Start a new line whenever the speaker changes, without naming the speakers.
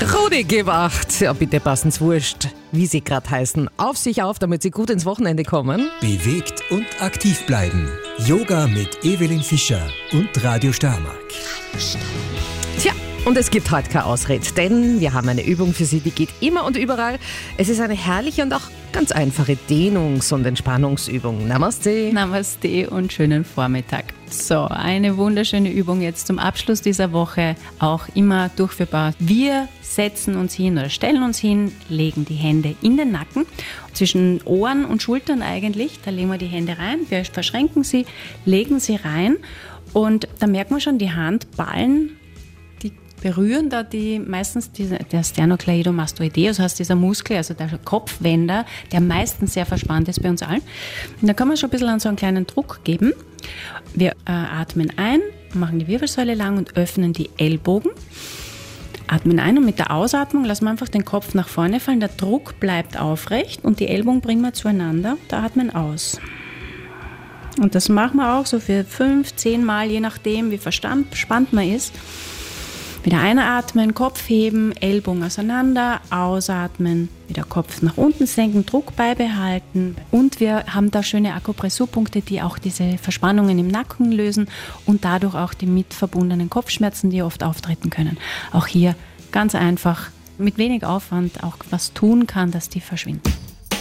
Rudi, gib acht. Ja, bitte passen's wurscht, wie sie gerade heißen. Auf sich auf, damit sie gut ins Wochenende kommen.
Bewegt und aktiv bleiben. Yoga mit Evelyn Fischer und Radio Steiermark.
Tja, und es gibt heute keine Ausrede, denn wir haben eine Übung für Sie, die geht immer und überall. Es ist eine herrliche und auch ganz einfache Dehnungs- und Entspannungsübung. Namaste.
Namaste und schönen Vormittag. So, eine wunderschöne Übung jetzt zum Abschluss dieser Woche, auch immer durchführbar. Wir setzen uns hin oder stellen uns hin, legen die Hände in den Nacken, zwischen Ohren und Schultern eigentlich, da legen wir die Hände rein, wir verschränken sie, legen sie rein und da merkt man schon, die Handballen, die berühren da meistens der Sternocleidomastoideus, heißt dieser Muskel, also der Kopfwender, der meistens sehr verspannt ist bei uns allen. Und da kann man schon ein bisschen an so einen kleinen Druck geben. Wir atmen ein, machen die Wirbelsäule lang und öffnen die Ellbogen. Atmen ein und mit der Ausatmung lassen wir einfach den Kopf nach vorne fallen. Der Druck bleibt aufrecht und die Ellbogen bringen wir zueinander. Da atmen aus. Und das machen wir auch so für 5-10 Mal, je nachdem, wie verspannt man ist. Wieder einatmen, Kopf heben, Ellbogen auseinander, ausatmen, wieder Kopf nach unten senken, Druck beibehalten. Und wir haben da schöne Akupressurpunkte, die auch diese Verspannungen im Nacken lösen und dadurch auch die mit verbundenen Kopfschmerzen, die oft auftreten können. Auch hier ganz einfach mit wenig Aufwand auch was tun kann, dass die verschwinden.